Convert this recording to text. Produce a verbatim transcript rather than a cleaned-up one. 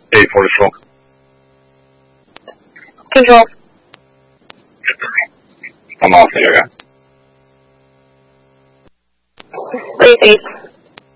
eight forty-four. Control. I'm off the air. Please, eight.